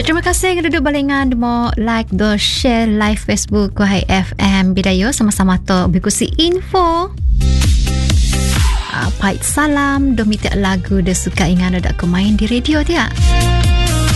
Ya, terima kasih yang duduk balingan demo like do share live Facebook ko Hai FM Bidayo sama-sama to berkusi info. Pahit salam do minta lagu do suka ingan dak ko main di radio dia.